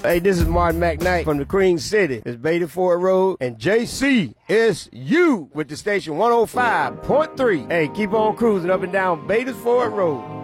Hey, this is Martin McKnight from the Queen City. It's Beta Ford Road and JCSU with the station 105.3. Hey, keep on cruising up and down Beta Ford Road.